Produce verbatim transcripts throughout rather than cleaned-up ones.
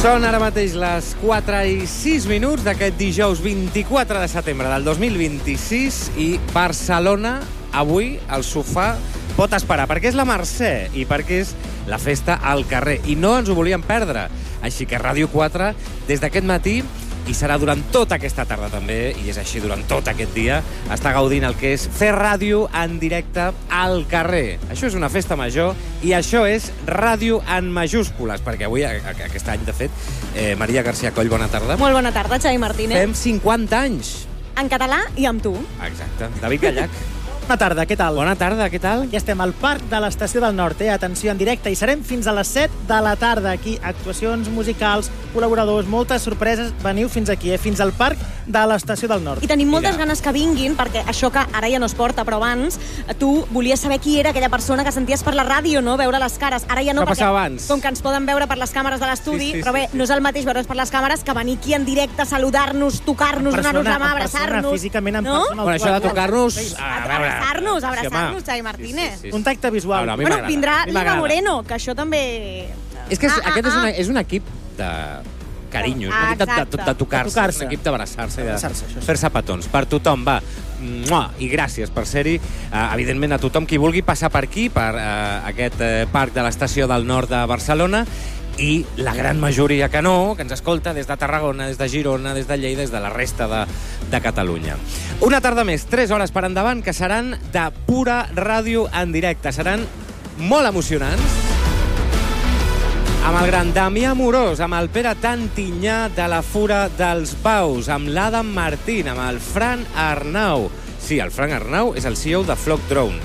Són ara mateix les quatre i sis minuts d'aquest dijous vint-i-quatre de setembre del dos mil vint-i-sis i Barcelona, avui, al sofà, pot esperar, perquè és la Mercè i perquè és la festa al carrer. I no ens ho volíem perdre. Així que Ràdio quatre, des d'aquest matí, i serà durant tota aquesta tarda també, i és així durant tot aquest dia, està gaudint el que és fer ràdio en directe al carrer. Això és una festa major i això és ràdio en majúscules, perquè avui, aquest any, de fet, eh, Maria García Coll, bona tarda. Molt bona tarda, Xavi Martínez. Fem cinquanta anys. En català i amb tu. Exacte. David Gallac. Bona tarda, què tal? Bona tarda, què tal? Ja estem al Parc de l'Estació del Nord, eh? Atenció, en directe, i serem fins a les set de la tarda aquí. Actuacions musicals, col·laboradors, moltes sorpreses. Veniu fins aquí, eh? Fins al Parc de l'Estació del Nord. I tenim moltes Mira. ganes que vinguin, perquè això que ara ja no es porta, però abans tu volies saber qui era aquella persona que senties per la ràdio, no? Veure les cares. Ara ja no, Això perquè passava abans. com que ens poden veure per les càmeres de l'estudi, Sí, sí, però bé, sí, sí. no és el mateix veure's per les càmeres que venir aquí en directe, saludar-nos, tocar-nos, donar-nos la mà, abraçar-nos. Físicament, en no? persona. Bueno, això de tocar-nos... A- Abraçar-nos, abraçar-nos, Xavi Martínez. Sí, sí, sí. Contacte visual. Bueno, a mi Bueno, m'agrada, vindrà a mi l'Iva m'agrada. Moreno, que això també... És que és, Ah, ah, aquest és, ah. una, és un equip de carinyo, és un Ah, equip de, de, exacte. de tocar-se, De tocar-se. és un equip d'abraçar-se i de Abraçar-se, això sí. fer-se petons. Per tothom, va. Mua, i gràcies per ser-hi. Uh, evidentment, a tothom qui vulgui passar per aquí, per uh, aquest uh, parc de l'Estació del Nord de Barcelona, i la gran majoria que no, que ens escolta des de Tarragona, des de Girona, des de Lleida, des de la resta de, de Catalunya. Una tarda més, tres hores per endavant, que seran de pura ràdio en directe. Seran molt emocionants, amb el gran Damià Amorós, amb el Pere Tantinyà de la Fura dels Baus, amb l'Adam Martín, amb el Fran Arnau. Sí, el Fran Arnau és el C E O de Flock Drone.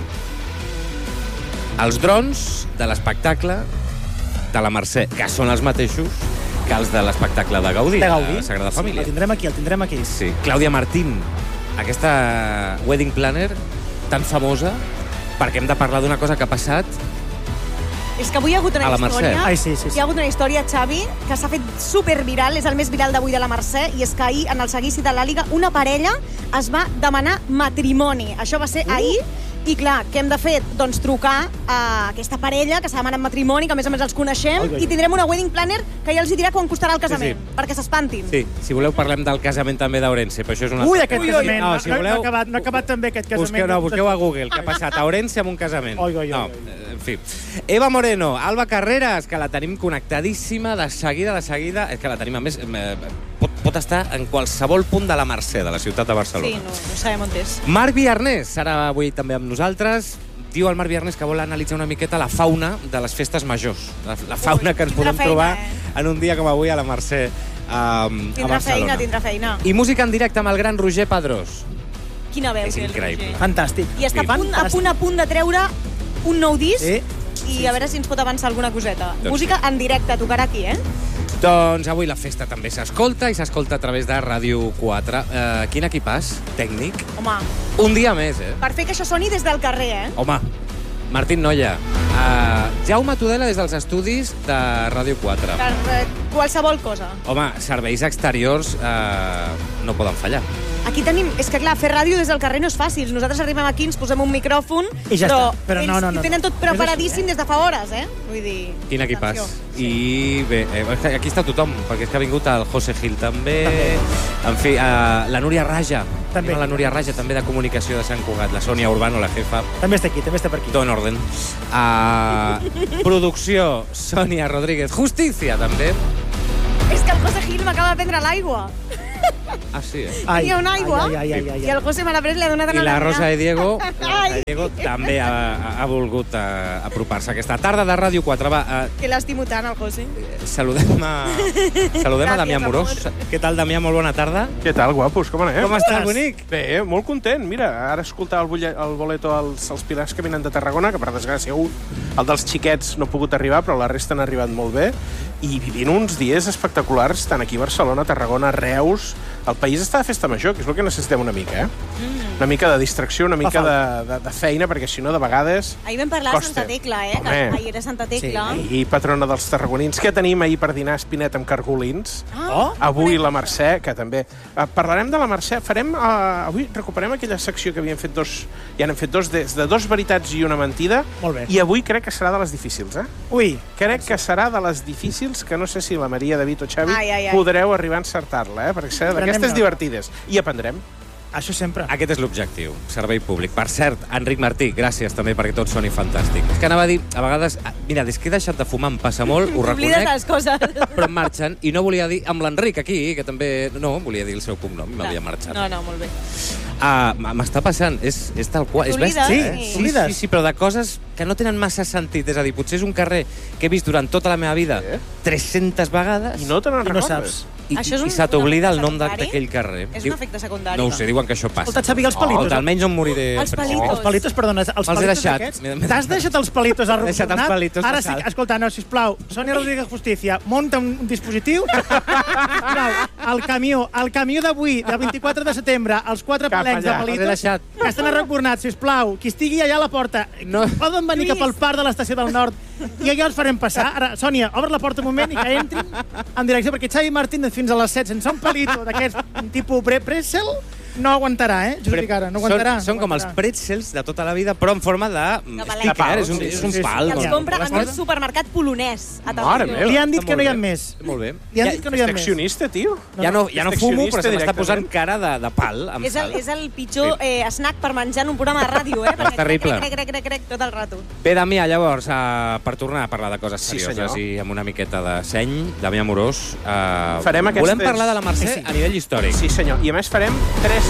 Els drons de l'espectacle de la Mercè, que són els mateixos que els de l'espectacle de Gaudí, De Gaudí. la Sagrada Sí, Família. el tindrem aquí, el tindrem aquí. Sí, Clàudia Martín, aquesta wedding planner tan famosa, perquè hem de parlar d'una cosa que ha passat. És que avui hi ha hagut una A la Mercè. història... Ai, sí, sí, sí. Hi ha hagut una història, Xavi, que s'ha fet superviral, és el més viral d'avui de la Mercè, i és que ahir, en el seguici de l'Àliga, una parella es va demanar matrimoni. Això va ser Uh. ahir, i clar, què hem de fer? Doncs trucar a aquesta parella que s'ha demanat matrimoni, que a més a més els coneixem, Ai, ai, ai. i tindrem una wedding planner que ja els hi dirà quan costarà el casament, Sí, sí. perquè s'espantin. Sí, si voleu parlem del casament també d'Orense, però això és una... Ui, aquest Ui, ui, casament. No, No, si no, voleu... no, ha acabat, no ha acabat també aquest casament. Busqueu, no, busqueu a Google què ha passat a Orense amb un casament. Oi, oi, oi, no, oi. eh, en fi. Eva Moreno, Alba Carreras, que la tenim connectadíssima de seguida, de seguida. És que la tenim, a més, eh, pot, pot estar en qualsevol punt de la Mercè, de la ciutat de Barcelona. Sí, no, no sabem on és. Marc Viarnès serà avui també amb nosaltres. Diu el Marc Viarnès que vol analitzar una miqueta la fauna de les festes majors. La, la fauna Ui, que ens tindrà podem feina, trobar eh? en un dia com avui a la Mercè, um, a Tindrà Barcelona. feina, tindrà feina. I música en directe amb el gran Roger Pedrós. Quina veu És té el increïble. Roger. Fantàstic. I està a punt, a punt, a punt de treure un nou disc, Sí. i a veure si ens pot avançar alguna coseta. Doncs Música en directe, tocarà aquí, eh? Doncs avui la festa també s'escolta i s'escolta a través de Ràdio quatre. Uh, quin equipàs tècnic. Home, Un dia més, eh? per fer que això soni des del carrer, eh? Home, Martín Nolla. Uh, Jaume Tudela des dels estudis de Ràdio quatre. Per eh, qualsevol cosa. Home, serveis exteriors uh, no poden fallar. Aquí tenim... És que, clar, fer ràdio des del carrer no és fàcil. Nosaltres arribem aquí, ens posem un micròfon, I ja però, està. Però ells no, no, no, ho tenen no. tot No és preparadíssim així, eh? des de fa hores, eh? Vull dir... Quin equipàs. atenció. I bé, eh, aquí està tothom, perquè és que ha vingut el José Gil també, en fi, uh, la Núria Raja, També. la Núria Raja també de comunicació de Sant Cugat, la Sònia Urbano, la jefa, També està aquí, també està per aquí. todo en orden. Uh, producció, Sònia Rodríguez, Justícia també. És que el José Gil m'acaba de prendre l'aigua. Ah, sí, eh? Ai, Tenia una aigua, ai, ai, ai, ai, i el José me l'ha pres, li ha donat a I la Rosa de Diego, la Rosa Ai. de Diego també ha, ha volgut uh, apropar-se a aquesta tarda de Ràdio quatre. Va, uh, Que l'estimo tant, el José. saludem a, saludem a Gràcies, Damià Amorós. amor. Què tal, Damià? Molt bona tarda. Què tal, guapos? Com anem? Com estàs, bonic? Bé, molt content. Mira, ara escoltava el, bulle, el boleto als, als pilars que venen de Tarragona, que per desgràcia un, el dels xiquets no ha pogut arribar, però la resta han arribat molt bé, i vivint uns dies espectaculars, tant aquí a Barcelona, Tarragona, Reus, el país està de festa major, que és el que necessitem una mica, eh? Una mica de distracció, una mica de, de, de feina, perquè si no, de vegades... Ahir vam parlar de Santa Tecla, eh? Que ahir era Santa Tecla. Sí, i patrona dels tarragonins. Què tenim ahir per dinar Espinet amb cargolins? Oh, Avui la Mercè, que també... Uh, parlarem de la Mercè. Farem... Uh, avui recuperem aquella secció que havíem fet dos... Ja n'hem fet dos, des de dos veritats i una mentida. Molt bé. I avui crec que serà de les difícils, eh? Ui. Crec que serà de les difícils, que no sé si la Maria, David o Xavi ai, ai, ai. podreu arribar a encertar-la, eh? Perquè serà d'aquestes divertides. I aprendrem. Això sempre. Aquest és l'objectiu, servei públic. Per cert, Enric Martí, gràcies també perquè tots soni fantàstic. És que anava a dir, a vegades... Mira, des que he deixat de fumar em passa molt, ho T'oblides reconec, les coses. però em marxen, i no volia dir amb l'Enric aquí, que també... No, volia dir el seu cognom, m'havia marxat. No, no, molt bé. Ah, m'està passant, és, és tal qual, és T'oblides? bèstia, Sí, eh? t'oblides. Sí, sí, sí, però de coses que no tenen massa sentit. És a dir, potser és un carrer que he vist durant tota la meva vida Eh? tres-centes vegades I no te n'en I no recordes. saps. i, Això és i un- se t'oblida el un nom de- secundari? d'aquell carrer. És Diu- un efecte secundari. No ho sé, diuen que això passa. Escolta, Xavi, els palitos. Oh, almenys no em moriré. Els per- palitos. Els palitos, perdona, els Me'ls he palitos deixat. aquests. M'he- m'he- T'has deixat els palitos a M'he deixat els palitos Ara de sí, sal. escolta, no, sisplau, Sònia Rodríguez Justícia, munta un dispositiu. Sisplau, el camió, el camió d'avui, del vint-i-quatre de setembre, els quatre Cap plens de allà. Els he palitos, deixat. que estan arracornats, sisplau, qui estigui allà a la porta, No. poden venir Lluís. cap al parc de l'estació del Nord i allà els farem passar. Ara, Sònia, obre la porta un moment i que entrin en direcció, perquè Xavi Martínez fins a les set sense un palito d'aquest tipus pre pretzel no aguantarà, eh? Júdic ara, no aguantarà. Són, són no com els aguantarà. pretzels de tota la vida, però en forma de... De palet. sticker, pal, és un, sí, és sí, un sí, sí. pal. I els no? compra Les en un coses- supermercat polonès. Mare Atenció. meva. Li han dit Està que no hi ha molt bé. més. Molt bé. Li han Ja- dit que no hi ha més. Perfeccionista, tio. Ja no, ja no fumo, però se m'està Perfeccionista posant directament. cara de, de pal amb És el, sal. és el pitjor eh, snack per menjar en un programa de ràdio, eh? Perquè terrible. Crec, crec, crec, crec, tot el rato. Bé, Damià, llavors, uh, per tornar a parlar de coses Sí, serioses senyor. i amb una miqueta de seny, Damià Morós, uh, Farem aquestes- volem parlar de la Mercè Sí, sí. a nivell històric. Sí, senyor. I a més farem tres...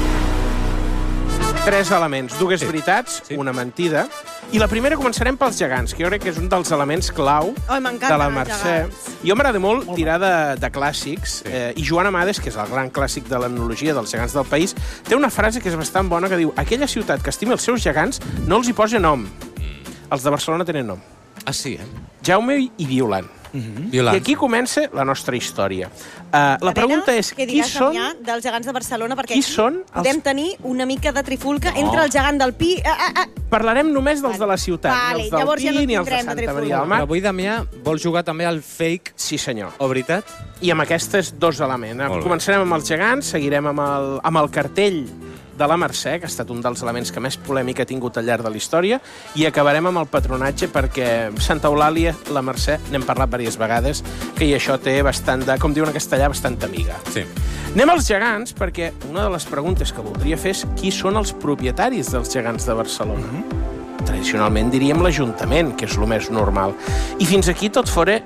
Tres elements, dues Sí. veritats, Sí. una mentida. I la primera començarem pels gegants, que jo crec que és un dels elements clau Ai, m'encanten de la els Mercè. gegants. Jo m'agrada molt tirar de, de clàssics, Sí. eh, i Joan Amades, que és el gran clàssic de l'etnologia dels gegants del país, té una frase que és bastant bona, que diu: aquella ciutat que estima els seus gegants no els hi posa nom. Els de Barcelona tenen nom. Ah, sí, eh? Jaume i Violant. Violant. I aquí comença la nostra història. Uh, la pregunta és, què qui diràs, són... Damià, dels gegants de Barcelona? Perquè Qui aquí són els- podem tenir una mica de trifulca entre el gegant del Pi... Ah, ah, ah. Parlarem només dels de la ciutat, Vale, ni els del llavors ja no Pi, ni els de tindrem de Santa trifulca. Maria del Però Mar. avui Damià vol jugar també al fake Sí, senyor. o veritat? I amb aquests dos elements. Molt bé. Començarem amb els gegants, seguirem amb el, amb el cartell de la Mercè, que ha estat un dels elements que més polèmica ha tingut al llarg de la història, i acabarem amb el patronatge, perquè Santa Eulàlia, la Mercè, n'hem parlat diverses vegades, que i això té bastant de, com diuen en castellà, bastanta amiga. Sí. Anem als gegants, perquè una de les preguntes que voldria fer és qui són els propietaris dels gegants de Barcelona. Mm-hmm. Tradicionalment diríem l'Ajuntament, que és el més normal. I fins aquí tot fora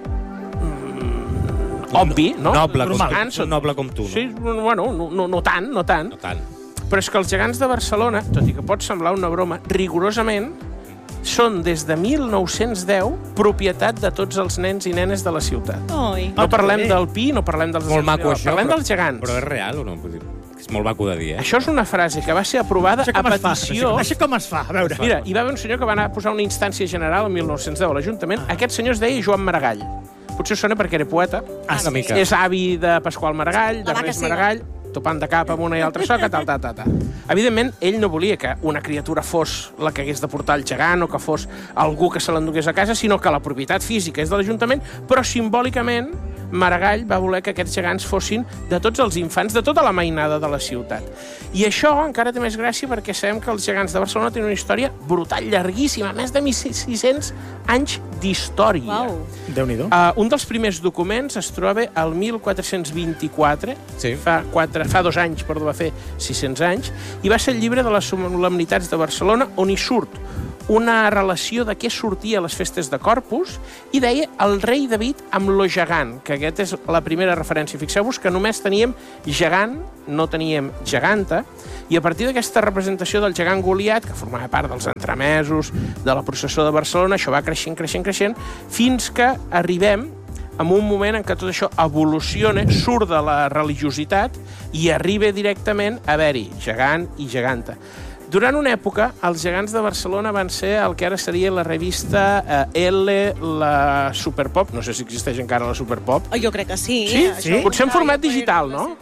mm, obvi, no? Noble, com, Els gegants un són- noble com tu, no? Sí, bueno, no, no, no tant, no tant. No tant. Però és que els gegants de Barcelona, tot i que pot semblar una broma, rigorosament són des de mil nou-cents deu propietat de tots els nens i nenes de la ciutat. Oi. No Ah, parlem bé. del Pi, no parlem dels... Molt maco, això. Parlem però, dels gegants. Però és real o no? Vull dir, és molt maco de dir, eh? Això és una frase que va ser aprovada Això a com es fa? petició... Això com es fa? A veure. Mira, hi va haver un senyor que va anar a posar una instància general el mil nou-cents deu a l'Ajuntament. Ah. Aquest senyor es deia Joan Maragall. Potser sona perquè era poeta. Ah, una mica. És avi de Pasqual Maragall, de La vaca Res cega. Maragall, topant de cap amb una i altra soca, tal, tal, tal, tal. Evidentment, ell no volia que una criatura fos la que hagués de portar el gegant o que fos algú que se l'endugués a casa, sinó que la propietat física és de l'Ajuntament, però simbòlicament Maragall va voler que aquests gegants fossin de tots els infants, de tota la mainada de la ciutat. I això encara té més gràcia perquè sabem que els gegants de Barcelona tenen una història brutal, llarguíssima, més de mil sis-cents anys d'història. Uau. Déu-n'hi-do. Uh, un dels primers documents es troba al mil quatre-cents vint-i-quatre, Sí. fa, quatre, fa dos anys, perdó, va fer sis-cents anys, i va ser el llibre de les solemnitats de Barcelona, on hi surt una relació de què sortia a les festes de Corpus, i deia el rei David amb lo gegant, que aquesta és la primera referència. Fixeu-vos que només teníem gegant, no teníem geganta, i a partir d'aquesta representació del gegant Goliat, que formava part dels entremesos, de la processó de Barcelona, això va creixent, creixent, creixent, fins que arribem en un moment en què tot això evoluciona, surt de la religiositat i arriba directament a haver-hi gegant i geganta. Durant una època, els gegants de Barcelona van ser el que ara seria la revista eh, L, la Superpop, no sé si existeix encara la Superpop. Oh, jo crec que sí. Sí? Això Sí? Potser en ja- format ja- digital, no?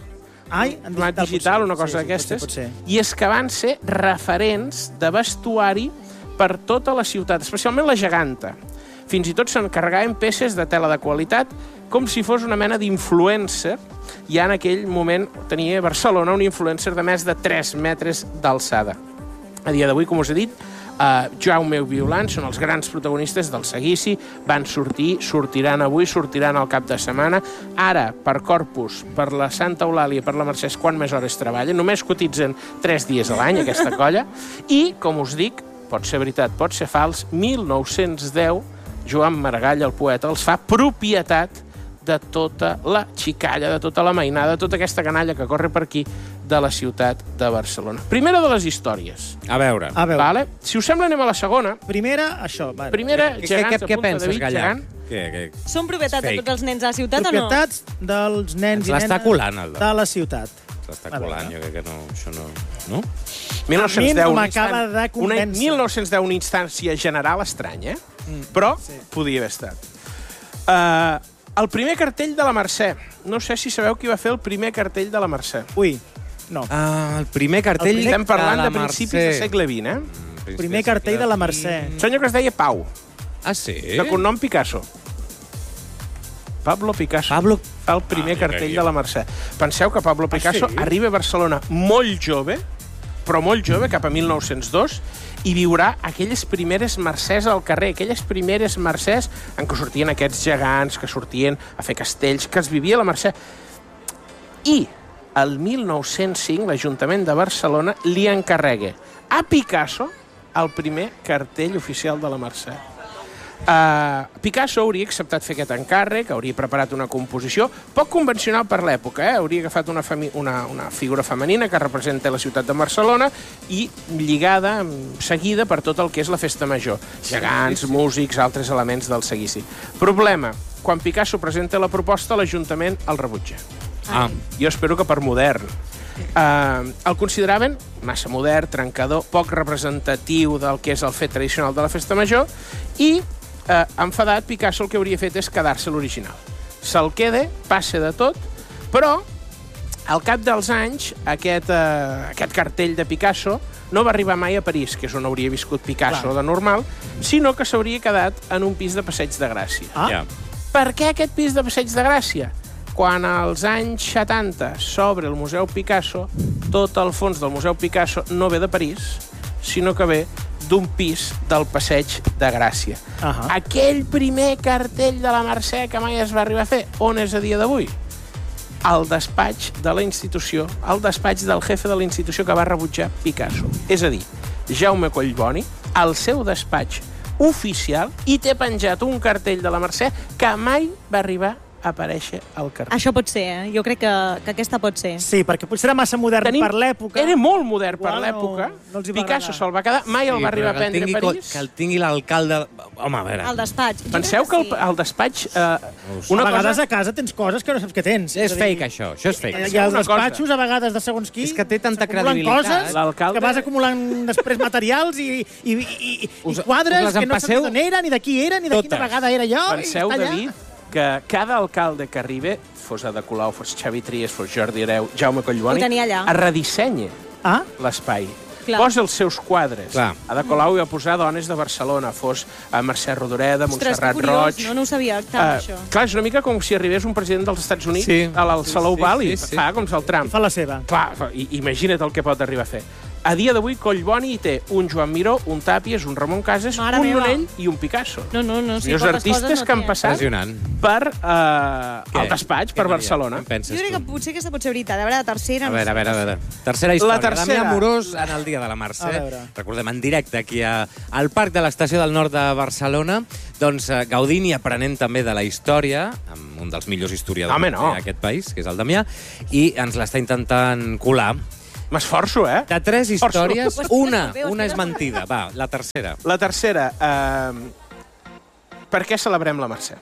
Ai, en format digital, una cosa sí, sí, d'aquestes, pot ser, pot ser. i és que van ser referents de vestuari per tota la ciutat, especialment la geganta. Fins i tot s'encarregaven peces de tela de qualitat com si fos una mena d'influencer. Ja en aquell moment tenia Barcelona un influencer de més de tres metres d'alçada. A dia d'avui, com us he dit, Uh, Jaume i Violant són els grans protagonistes del seguici, van sortir, sortiran avui, sortiran al cap de setmana. Ara, per Corpus, per la Santa Eulàlia, per la Mercè, quan més hores treballen? Només cotitzen tres dies a l'any, aquesta colla. I, com us dic, pot ser veritat, pot ser fals, mil nou-cents deu, Joan Maragall, el poeta, els fa propietat de tota la xicalla, de tota la mainada, de tota aquesta canalla que corre per aquí de la ciutat de Barcelona. Primera de les històries. A veure. A veure, Vale? Si us sembla, anem a la segona. primera, això. Vale. Primera, Què, què, gegants què, a què punta de penses, Vic, Gallà? gegant. Què, què? Són propietat de Fake. tots els nens de la ciutat o no? Propietats dels nens Ens i l'està nenes colant, el de la ciutat. S'està A veure. colant, jo crec que no, això no... No? mil nou-cents deu, A mi no un m'acaba instant- de convèncer. Una, mil nou-cents deu, una instància general estranya, eh? Mm. Però sí. Podia haver estat. Uh, el primer cartell de la Mercè. No sé si sabeu qui va fer el primer cartell de la Mercè. Ui, no. Ah, el primer cartell El Estem parlant de de, la principis Mercè. del segle vint, eh? Mm, Primer cartell de la Mercè. Un senyor que es deia Pau, Ah, sí? de cognom Picasso. Pablo Picasso. Pablo... Fa el primer Ah, cartell mira, de la Mercè. Penseu que Pablo Picasso sí? arriba a Barcelona molt jove, però molt jove, cap a mil nou-cents dos, i viurà aquelles primeres mercès al carrer, aquelles primeres mercès en què sortien aquests gegants, que sortien a fer castells, que es vivia a la Mercè. I el mil nou-cents cinc l'Ajuntament de Barcelona li encarrega a Picasso el primer cartell oficial de la Mercè. Uh, Picasso hauria acceptat fer aquest encàrrec, hauria preparat una composició poc convencional per l'època, eh? Hauria agafat una, una, una figura femenina que representa la ciutat de Barcelona i lligada, seguida per tot el que és la festa major. Gegants, sí, sí. músics, altres elements del seguici. Problema, quan Picasso presenta la proposta, l'Ajuntament el rebutja. Ah. Jo espero que per modern. Uh, el consideraven massa modern, trencador, poc representatiu del que és el fet tradicional de la festa major i Uh, enfadat, Picasso el que hauria fet és quedar-se l'original. Se'l queda, passa de tot, però al cap dels anys aquest, uh, aquest cartell de Picasso no va arribar mai a París, que és on hauria viscut Picasso Clar. de normal, sinó que s'hauria quedat en un pis de Passeig de Gràcia. Ah, Ja. Per què aquest pis de Passeig de Gràcia? Quan als anys setanta s'obre el Museu Picasso, tot el fons del Museu Picasso no ve de París, sinó que ve d'un pis del Passeig de Gràcia. Ahà. Aquell primer cartell de la Mercè que mai es va arribar a fer, on és a dia d'avui? Al despatx de la institució, al despatx del jefe de la institució que va rebutjar Picasso. És a dir, Jaume Collboni, al seu despatx oficial, i té penjat un cartell de la Mercè que mai va arribar a aparèixer al carrer. Això pot ser, eh? Jo crec que, que aquesta pot ser. sí, perquè potser era massa modern Tenim- per l'època. Era molt modern per Igual no- l'època. no els hi va Picasso agradar. se'l va quedar, mai el va arribar a però que el prendre a tingui París. co- Que el tingui l'alcalde... Home, a veure... Al despatx. Jo Penseu crec que el, sí. el despatx... Eh, A una vegades cosa... a casa tens coses que no saps que tens. És a dir, fake, això. Això és fake. Hi ha els Una cosa. despatxos, a vegades, de segons qui... És que té tanta s'acumulen credibilitat. coses L'alcalde- que vas acumulant després materials i, i, i, i, Us- i quadres us les que no empasseu? saps d'on eren, ni de qui eren, ni de quina Totes. vegada era jo. Penseu, i està allà. David, que cada alcalde que arriba, fos Ada Colau, fos Xavi Trias, fos Jordi Hereu, Jaume Collboni, Ho tenia allà. es redissenya Ah, l'espai. Clar. Posa els seus quadres. Clar. Ada Colau hi va posar dones de Barcelona, fos a Mercè Rodoreda, Ostres, que Montserrat curiós, Roig... no, no ho sabia tant, Eh, això. clar, és una mica com si arribés un president dels Estats Units Sí. a al Sí, Salou sí, Valley. sí, sí. Fa com el Trump. i fa la seva. Clar, fa- i- imagina't el que pot arribar a fer. A dia d'avui, Collboni hi té un Joan Miró, un Tàpies, un Ramon Casas, Mare un meva. Nonell i un Picasso. No, no, no. Sí, I els poques artistes coses no que han té. passat Impressionant. per eh, el despatx, per Què, Barcelona. Maria? Què en penses Jo crec que tu? potser aquesta pot ser veritat. A veure, la tercera... A no veure, a sé. veure, a veure. Tercera història. La tercera. Damià Amorós en el dia de la Mercè. A veure. Recordem, en directe aquí a, al Parc de l'Estació del Nord de Barcelona, doncs eh, gaudint i aprenent també de la història, amb un dels millors historiadors Home, no. d'aquest país, que és el Damià, i ens l'està intentant colar. M'esforço, eh? De tres històries, Ho expliques una, molt bé, ho una és expliques molt mentida. Va, la tercera. La tercera. Eh, per què celebrem la Mercè?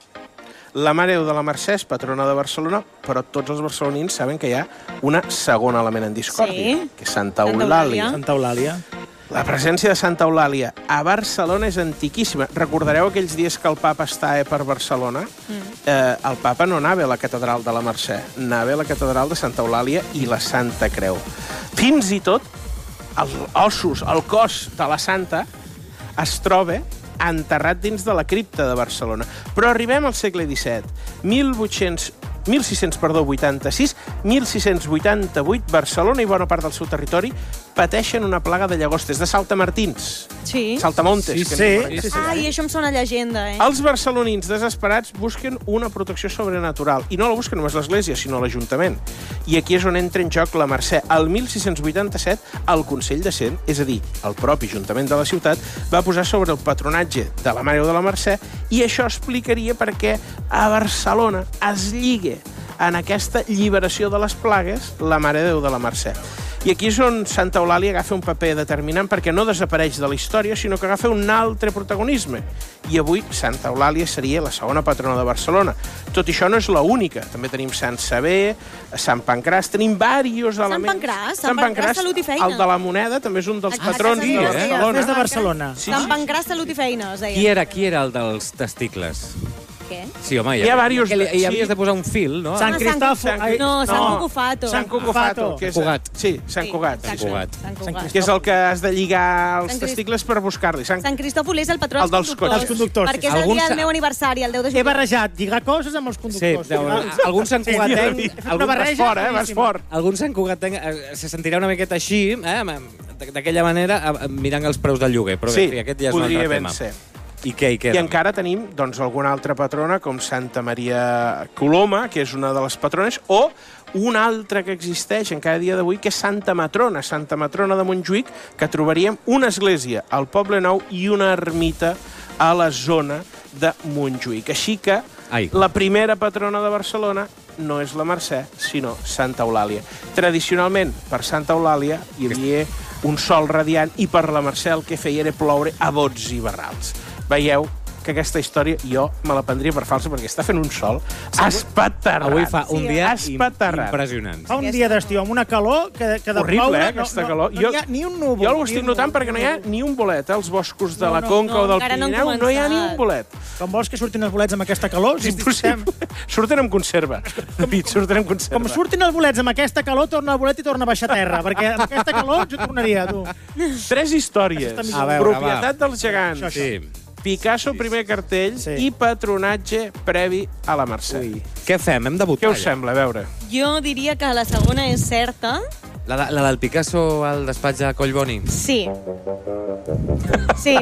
La Mare de Déu de la Mercè és patrona de Barcelona, però tots els barcelonins saben que hi ha una segona element en discòrdia, Sí. que és Santa Santa Eulàlia. Eulàlia. Santa Eulàlia. La presència de Santa Eulàlia a Barcelona és antiquíssima. Recordareu aquells dies que el papa estava per Barcelona? Mm. Eh, el papa no anava a la catedral de la Mercè, anava a la catedral de Santa Eulàlia i la Santa Creu. Fins i tot els ossos, el cos de la Santa es troba enterrat dins de la cripta de Barcelona. Però arribem al segle disset. mil vuit-cents mil sis-cents vuitanta-sis, mil sis-cents vuitanta-vuit, Barcelona i bona part del seu territori pateixen una plaga de llagostes, de saltamartins. Sí. Saltamontes. Sí, que sí, sí, sí. Ai, això em sona llegenda, eh? Els barcelonins desesperats busquen una protecció sobrenatural. I no la busquen només l'Església, sinó l'Ajuntament. I aquí és on entra en joc la Mercè. El mil sis-cents vuitanta-set, el Consell de Cent, és a dir, el propi Ajuntament de la ciutat, va posar sobre el patronatge de la Mare de la Mercè i això explicaria per què a Barcelona es lliga en aquesta lliberació de les plagues la Mare de Déu de la Mercè. I aquí és on Santa Eulàlia agafa un paper determinant perquè no desapareix de la història, sinó que agafa un altre protagonisme. I avui Santa Eulàlia seria la segona patrona de Barcelona. Tot i això no és l'única. També tenim Sant Sever, Sant Pancràs, tenim diversos elements. Pancràs, Sant Pancràs, salut i feina. El de la moneda també és un dels Exacte, patrons sí, de eh? Barcelona. És de Barcelona. Sí, Sant sí. Pancràs, salut i feina, es deia. Qui era, qui era el dels testicles? Què? Sí, home, Hi ha diversos- que li- hi sí. havies de posar un fil, no? Sant Ah, Cristòfol. Sant- ai, No, Sant No. Cucufato. Sant Cucufato, que és... Sant Cugat. Sí, Sant Cugat. Sí, Sant Cugat. Sant Sant Cugat. Que és el que has de lligar els Sant Crist- testicles per buscar-li. Sant... Sant Cristòfol és el patró El dels dels conductors. cotxes. Dels conductors, Perquè és sí. el Alguns dia sa- del meu aniversari, el deu de He juliol. barrejat lligar coses amb els Sí, conductors. deu, algun Sant Sí, Cugatenc... sí. algun- Una Vas barreja fort, eh? Vas boníssima. fort. Algun Sant Cugatenc eh, se sentirà una miqueta així, eh, amb- d'aquella manera, eh, mirant els preus del lloguer. Però Sí, bé, aquest ja és un podria altre ben tema. ser. I què, i què? I encara tenim doncs, alguna altra patrona, com Santa Maria Coloma, que és una de les patrones, o una altra que existeix en cada dia d'avui, que és Santa Matrona, Santa Matrona de Montjuïc, que trobaríem una església al Poble Nou i una ermita a la zona de Montjuïc. Així que Ai. la primera patrona de Barcelona no és la Mercè, sinó Santa Eulàlia. Tradicionalment, per Santa Eulàlia hi havia un sol radiant i per la Mercè el que feia era ploure a bots i barrals. Veieu que aquesta història jo me la prendria per falsa perquè està fent un sol espaterrat. Avui fa un Sí, dia espaterrat. impressionant. Fa un dia d'estiu amb una calor que, que de Horrible, ploure... eh, aquesta no, calor. No, Jo- no hi ha ni un núvol. Jo ho ni estic un notant núvol. perquè no hi ha ni un bolet, eh? Als boscos de No, la no, Conca no, o del encara no han Pirineu no hi ha ni un començat. bolet. Com vols que surtin els bolets amb aquesta calor? És impossible. Surten amb conserva. David, surten amb conserva. Com surtin els bolets amb aquesta calor, torna el bolet i torna a baixar a terra, perquè amb aquesta calor jo tornaria, tu. Tres històries. Això està A veure, Propietat dels gegants. Això, Sí. Picasso, primer cartell, Sí. i patronatge previ a la Mercè. Ui. Què fem? Hem de Què votar. us sembla? A veure. Jo diria que la segona és certa. La, de- la del Picasso al despatx de Collboni. Sí. Sí.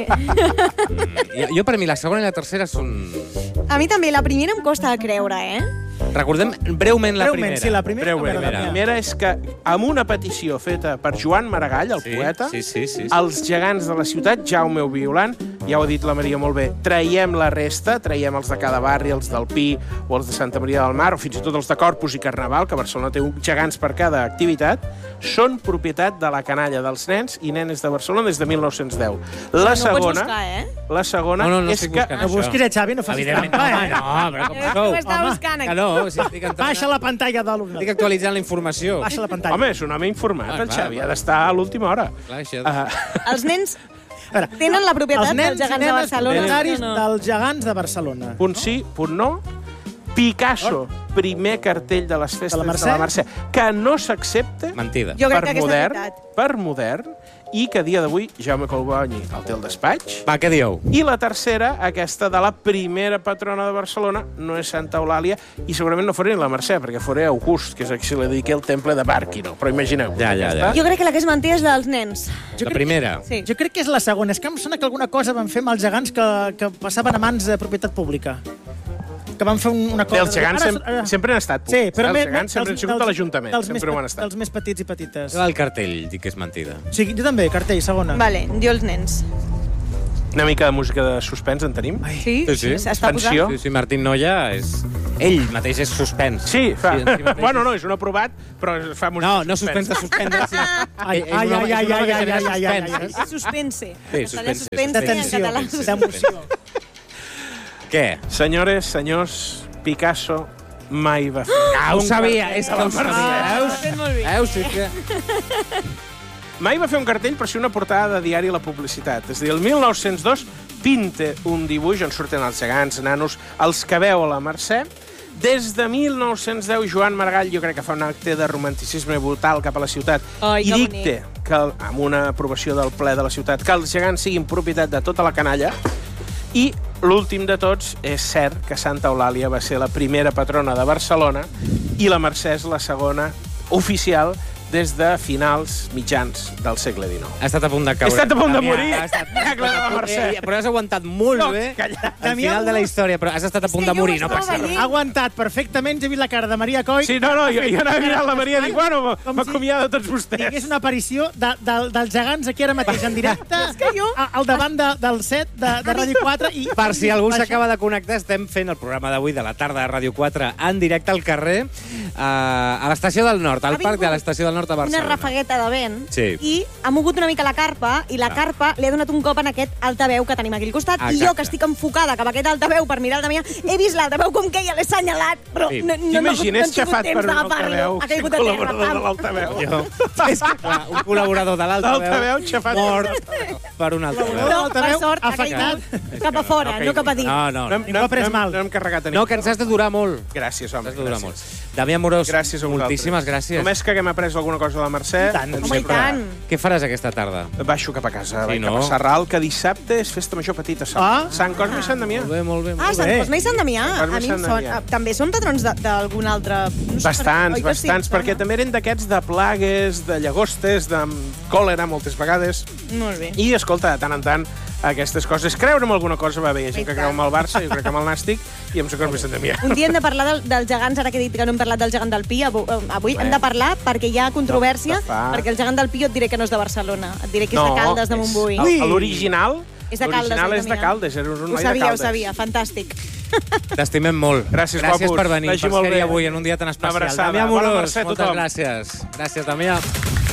Jo, jo, per mi, la segona i la tercera són... A mi també, la primera em costa de creure, eh? Recordem breument la Breument, primera. sí, la primera. Breu, breu. a veure, La primera. primera és que, amb una petició feta per Joan Maragall, el Sí, poeta, sí, sí, sí, sí. els gegants de la ciutat, Jaume o Violant, ja ho ha dit la Maria molt bé, traiem la resta, traiem els de cada barri, els del Pi o els de Santa Maria del Mar, o fins i tot els de Corpus i Carnaval, que Barcelona té un gegants per cada activitat, són propietat de la canalla dels nens i nenes de Barcelona des de mil nou-cents deu. La no segona, ho pots buscar, eh? la segona No, no, no és estic que... buscant No això. busquis, eh, Xavi, no facis Evidentment, trampa, no, eh? no, però com Eh, sou? ho estava Home, buscant, Que aquí. no, si estic entrant... Baixa la pantalla de l'alumne. Estic actualitzant la informació. Baixa la pantalla. Home, és un home informat, Ah, el clar, Xavi, clar. ha d'estar a l'última hora. Clar, això... Uh, Els nens A veure, tenen la propietat els nens dels gegants i de nenes Barcelona. propietaris o no? dels gegants de Barcelona. punt sí, punt no. Picasso, primer cartell de les festes De de la la Mercè? Mercè, que no s'accepta Mentida. Jo crec per que aquesta és modern, veritat. per modern, i que a dia d'avui Jaume Collboni el té al despatx. Va, què dieu? I la tercera, aquesta de la primera patrona de Barcelona, no és Santa Eulàlia, i segurament no faré la Mercè, perquè faré August, que és a qui se li dedica el temple de Bàrquino. Però imagineu. Ja, ja, ja. Jo crec que la que es manté és la dels nens. Jo La crec- primera. Sí. Jo crec que és la segona. És que em sona que alguna cosa van fer amb els gegants que, que passaven a mans de propietat pública. Que van fer un- una Bé, cosa... els gegants Ara- sem ara- sempre han estat Sí, però els més, gegants sempre han sigut de l'Ajuntament, dels sempre més, ho han pe- estat. dels més petits i petites. Jo del cartell dic que és mentida. O sigui, jo també, cartell, segona. Vale, jo els nens. Una mica de música de suspens en tenim? Sí? Sí, sí. Està posant? Tensió. Sí, sí, Martín Noia és... Ell mateix és suspens. Sí, fa... Sí, en si mateix. bueno, no, és un aprovat, però fa música No, de no suspens de suspendre, sinó... Ai, Ell- ell ai, és un home- ai, és un home ai, que ai, genera ai, ai, ai, suspens. ai. Suspense. Sí, Està allà suspense, suspense De en tensió, català. d'emoció. Què? Senyores, senyors, Picasso mai va fer... Ah, ho un sabia, cartell és de que la ho sabia. Mercè. Ho has fet molt bé. Veus? Sí que... Mai va fer un cartell, però sí una portada de diari La Publicitat. És a dir, el mil nou-cents dos pinta un dibuix on surten els gegants, nanos, els que veu a la Mercè. Des de mil nou-cents deu, Joan Maragall jo crec que fa un acte de romanticisme brutal cap a la ciutat Ai, i que dicta, que, amb una aprovació del ple de la ciutat, que els gegants siguin propietat de tota la canalla. I l'últim de tots, és cert que Santa Eulàlia va ser la primera patrona de Barcelona i la Mercè és la segona oficial des de finals mitjans del segle dinou. Ha estat a punt de caure. He estat a punt de Damià, morir. ha estat- Miracle de la Mercè. Eh, Però has aguantat molt No, bé calla. al final de la història, però has estat a punt És que de jo morir, ho no estava passa res. veient. Ha aguantat perfectament, ja he vist la cara de Maria Coll. Sí, no, no, jo, jo anava mirant la Maria i dic, bueno, Com m'acomiado de tots si vostès. hi hagués una aparició de, de, dels gegants aquí ara mateix, en directe, És que jo- a- al davant de, del set de, de Ràdio quatre. I, Per si algú Baixa. s'acaba de connectar, estem fent el programa d'avui de la tarda de Ràdio quatre en directe al carrer, eh, a l'estació del Nord, al Ha parc de vingut l'estació del Nord de Barcelona. Una rafagueta de vent Sí. i ha mogut una mica la carpa i la carpa li ha donat un cop en aquest altaveu que tenim aquí al costat. I Exacte. jo, que estic enfocada cap a aquest altaveu per mirar el Damià, he vist l'altaveu com que ja l'he assenyalat, però Sí. no, no, no, no, T'imagines he tingut xafat temps per un d'agafar-lo. altaveu, Ha caigut a terra. col·laborador de pam. l'altaveu. Jo, és que, clar, un col·laborador de l'altaveu L'altaveu xafat. mort per un altaveu. Col·laborador. No, per L'altaveu sort, ha afectat. caigut cap a fora, no cap a dins. No, no, No, no. hem- Ningú ha pres no, mal. no hem carregat a No, que ens has de durar molt. Gràcies, home. Has de durar gràcies. molt. Damià Morós, Gràcies a vosaltres. moltíssimes gràcies. Només que haguem après alguna cosa de la Mercè... I tant. ens Home, i sempre- tant. Què faràs aquesta tarda? Baixo cap a casa, Sí, vaig no? cap a Sarral, que dissabte és festa major petita. Sant, Ah. Sant Cosme i Sant Damià. Molt bé, molt bé. Ah, Molt Sant bé. Cosme i Sant Damià. Sant Cosme A i mi em Sant son... Damià. ah, també són patrons de- d'algun altre... No sé, Bastants, oi que sí? bastants, Sona. perquè també eren d'aquests de plagues, de llagostes, de còlera moltes vegades. Molt bé. I, escolta, de tant en tant, aquestes coses. Creure en alguna cosa va bé. Hi ha gent I que tant. creu en el Barça, jo crec que amb el Nàstic, i amb Sant Cosme i Sant Damià. Un dia hem de parlar del, dels gegants, ara que he dit que no hem parlat del gegant del Pi, avui, avui hem de parlar perquè hi ha controvèrsia, No, de fa. perquè el gegant del Pi jo et diré que no és de Barcelona, et diré que és de Caldes, de Montbui. és- el- L'original És de Caldes, l'original oi, és de Damià? Caldes, era un Ho noi de sabia, ho Caldes. sabia, fantàstic. T'estimem molt. Gràcies, gràcies guapos. per venir, Vagi per molt ser-hi bé. avui en un dia tan especial. abraçada. Damià Bona Morós, Mercè a moltes tothom. gràcies. Gràcies, Damià.